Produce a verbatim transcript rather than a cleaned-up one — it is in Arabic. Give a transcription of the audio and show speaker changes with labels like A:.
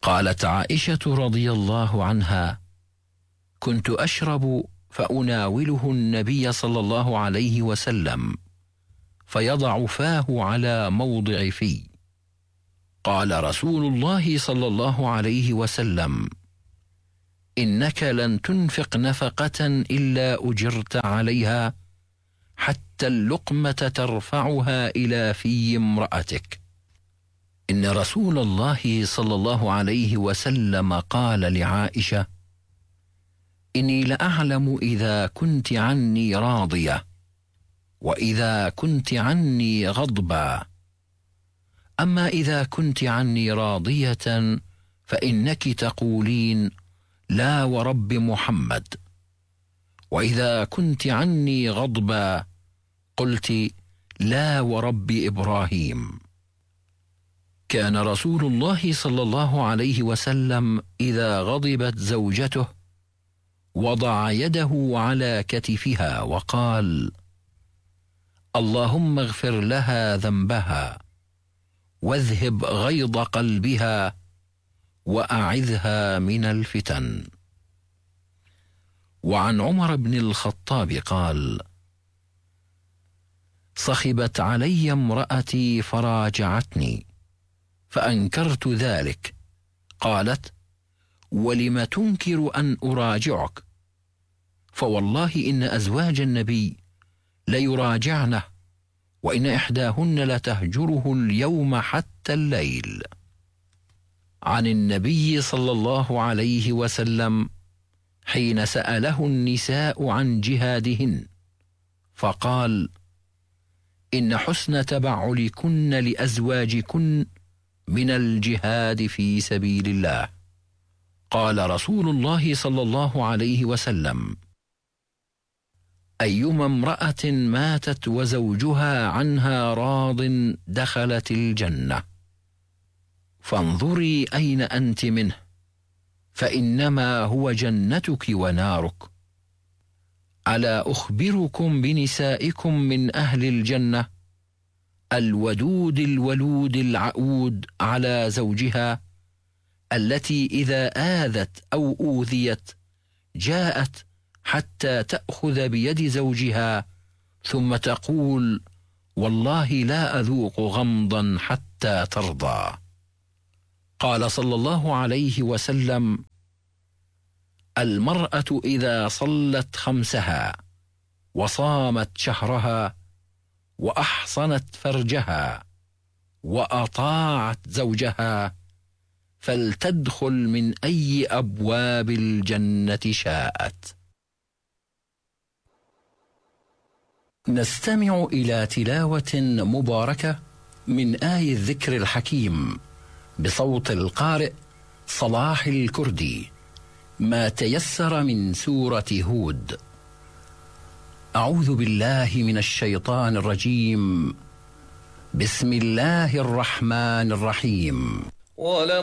A: قالت عائشة رضي الله عنها: كنت أشرب فأناوله النبي صلى الله عليه وسلم فيضع فاه على موضع في. قال رسول الله صلى الله عليه وسلم: إنك لن تنفق نفقة إلا أجرت عليها حتى اللقمة ترفعها إلى في امرأتك. إن رسول الله صلى الله عليه وسلم قال لعائشة: إني لأعلم إذا كنت عني راضية وإذا كنت عني غضبا، أما إذا كنت عني راضية فإنك تقولين لا ورب محمد، وإذا كنت عني غضبا قلت لا ورب إبراهيم. كان رسول الله صلى الله عليه وسلم إذا غضبت زوجته وضع يده على كتفها وقال: اللهم اغفر لها ذنبها واذهب غيظ قلبها وأعذها من الفتن. وعن عمر بن الخطاب قال: صخبت علي امرأتي فراجعتني فأنكرت ذلك، قالت: ولم تنكر أن أراجعك؟ فوالله إن أزواج النبي ليراجعنه، وإن إحداهن لتهجره اليوم حتى الليل. عن النبي صلى الله عليه وسلم حين سأله النساء عن جهادهن فقال: إن حسن تبعلكن لأزواجكن من الجهاد في سبيل الله. قال رسول الله صلى الله عليه وسلم: أيما امرأة ماتت وزوجها عنها راض دخلت الجنة، فانظري أين أنت منه، فإنما هو جنتك ونارك. ألا أخبركم بنسائكم من أهل الجنة؟ الودود الولود العؤود على زوجها، التي إذا آذت أو أوذيت جاءت حتى تأخذ بيد زوجها ثم تقول: والله لا أذوق غمضا حتى ترضى. قال صلى الله عليه وسلم: المرأة إذا صلت خمسها وصامت شهرها وأحصنت فرجها وأطاعت زوجها فلتدخل من أي أبواب الجنة شاءت. نستمع إلى تلاوة مباركة من آي الذكر الحكيم بصوت القارئ صلاح الكردي، ما تيسر من سورة هود. أعوذ بالله من الشيطان الرجيم. بسم الله الرحمن الرحيم.